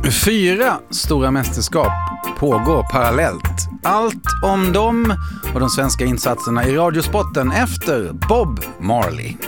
4 stora mästerskap pågår parallellt. Allt om dem och de svenska insatserna i radiosporten efter Bob Marley.